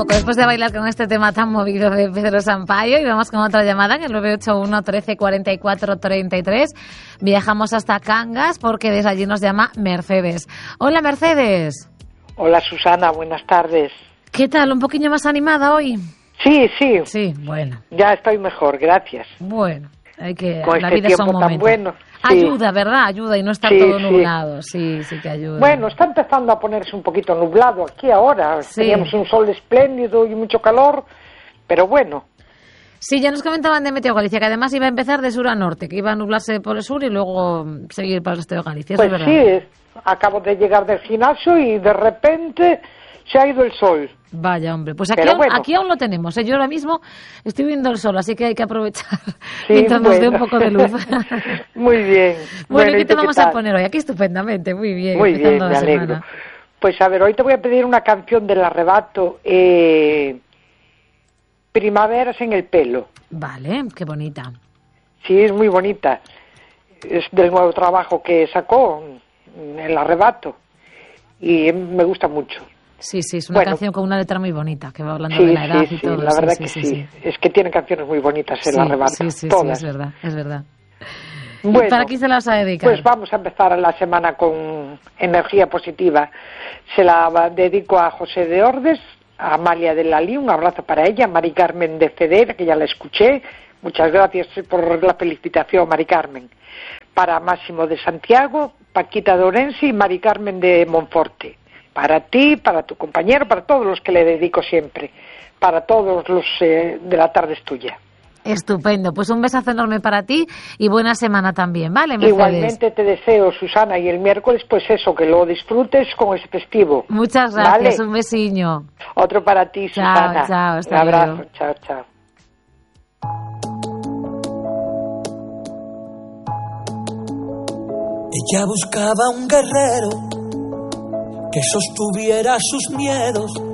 Después de bailar con este tema tan movido de Pedro Sampaio, y vamos con otra llamada en el 981 13 44 33. Viajamos hasta Cangas porque desde allí nos llama Mercedes. Hola, Mercedes. Hola, Susana, buenas tardes. ¿Qué tal? ¿Un poquillo más animada hoy? Sí. Sí, bueno. Ya estoy mejor, gracias. Bueno, hay que... Con la este vida tiempo son momentos. tan bueno. Sí. Ayuda, ¿verdad? Ayuda y no está todo nublado. Sí que ayuda. Bueno, está empezando a ponerse un poquito nublado aquí ahora. Sí. Teníamos un sol espléndido y mucho calor, pero bueno. Sí, ya nos comentaban de Meteo Galicia que además iba a empezar de sur a norte, que iba a nublarse por el sur y luego seguir para el resto de Galicia. Pues ¿Eso es sí, acabo de llegar del gimnasio y de repente se ha ido el sol. Vaya, hombre, pues aquí aún lo tenemos. Yo ahora mismo estoy viendo el sol, así que hay que aprovechar mientras nos dé un poco de luz. Muy bien. Bueno, ¿y qué te vamos a poner hoy? Aquí estupendamente, muy bien. Muy bien, me alegro. Pues a ver, hoy te voy a pedir una canción del Arrebato, Primaveras en el pelo. Vale, qué bonita. Sí, es muy bonita. Es del nuevo trabajo que sacó, El Arrebato, y me gusta mucho. Sí, es una canción con una letra muy bonita, que va hablando de la edad y todo. La verdad que sí. Es que tiene canciones muy bonitas El Arrebato. Sí, todas. es verdad. Bueno, ¿y para quién se las va a dedicar? Pues vamos a empezar la semana con energía positiva. Se la dedico a José de Ordes, a Amalia de Lalí, un abrazo para ella, a Mari Carmen de Cedera, que ya la escuché. Muchas gracias por la felicitación, Mari Carmen. Para Máximo de Santiago, Paquita de Orense y Mari Carmen de Monforte. Para ti, para tu compañero, para todos los que le dedico siempre, para todos los de la tarde es tuya. Estupendo, pues un besazo enorme para ti y buena semana también, ¿vale, Mercedes? Igualmente te deseo, Susana, y el miércoles pues eso, que lo disfrutes con ese festivo. Muchas gracias, ¿vale? Un besiño. Otro para ti, Susana. Chao, un abrazo, chao. Ella buscaba un guerrero que sostuviera sus miedos